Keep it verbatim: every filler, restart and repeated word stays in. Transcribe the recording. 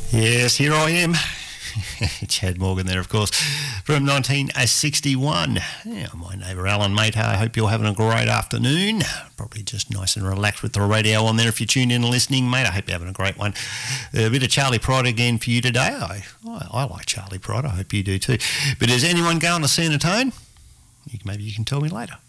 Yes, here I am. Chad Morgan there, of course, from nineteen sixty-one. Yeah, my neighbour Alan, mate, I hope you're having a great afternoon. Probably just nice and relaxed with the radio on there if you're tuned in and listening, mate. I hope you're having a great one. A bit of Charlie Pride again for you today. I, I, I like Charlie Pride. I hope you do too. But is anyone going to Sanatone? You, maybe you can tell me later.